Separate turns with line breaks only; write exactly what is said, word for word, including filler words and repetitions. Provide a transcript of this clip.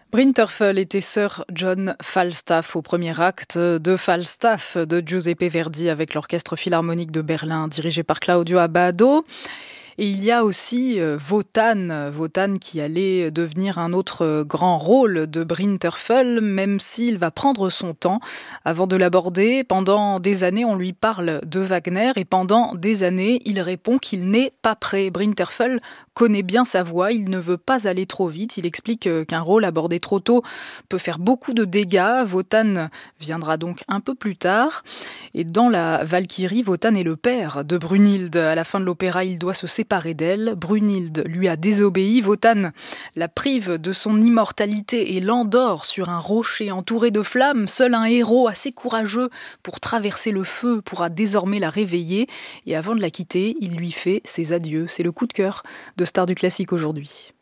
Brinterfell était Sir John Falstaff au premier acte de Falstaff de Giuseppe Verdi avec l'Orchestre Philharmonique de Berlin dirigé par Claudio Abbado. Et il y a aussi euh, Wotan, Wotan qui allait devenir un autre euh, grand rôle de Brinterfell, même s'il va prendre son temps avant de l'aborder. Pendant des années, on lui parle de Wagner et pendant des années, il répond qu'il n'est pas prêt. Brinterfell connaît bien sa voix, il ne veut pas aller trop vite. Il explique euh, qu'un rôle abordé trop tôt peut faire beaucoup de dégâts. Wotan viendra donc un peu plus tard. Et dans la Valkyrie, Wotan est le père de Brunhilde. À la fin de l'opéra, il doit se séparer d'elle. Brunhilde lui a désobéi. Wotan la prive de son immortalité et l'endort sur un rocher entouré de flammes. Seul un héros assez courageux pour traverser le feu pourra désormais la réveiller. Et avant de la quitter, il lui fait ses adieux. C'est le coup de cœur de Star du classique aujourd'hui.